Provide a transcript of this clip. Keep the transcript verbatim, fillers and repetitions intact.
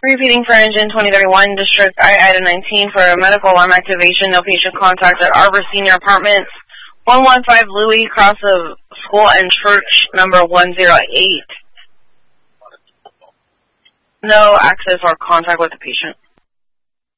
Repeating for engine twenty thirty-one, District I, item nineteen, for a medical alarm activation, no patient contact at Arbor Senior Apartments, one one five Louis, cross of School and Church, number one oh eight. No access or contact with the patient.